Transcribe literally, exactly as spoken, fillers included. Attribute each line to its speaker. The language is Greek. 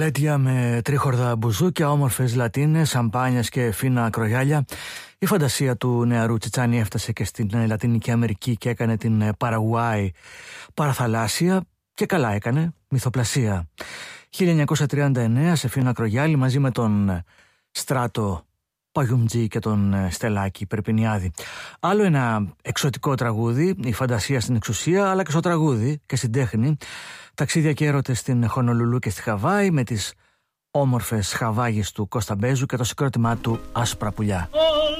Speaker 1: μπαλέτια με τρίχορδα μπουζούκια, όμορφες λατίνες, σαμπάνιες και φίνα ακρογιάλια. Η φαντασία του νεαρού Τσιτσάνι έφτασε και στην Λατινική Αμερική και έκανε την Παραγουάη παραθαλάσσια και καλά έκανε, μυθοπλασία. χίλια εννιακόσια τριάντα εννέα σε φίνα ακρογιάλι μαζί με τον Στράτο Παγιουμτζή και τον Στελάκη Περπινιάδη. Άλλο ένα εξωτικό τραγούδι, η φαντασία στην εξουσία, αλλά και στο τραγούδι και στην τέχνη. Ταξίδια και έρωτες στην Χονολουλού και στη Χαβάη με τις όμορφες χαβάγες του Κώστα Μπέζου και το συγκρότημά του Άσπρα Πουλιά.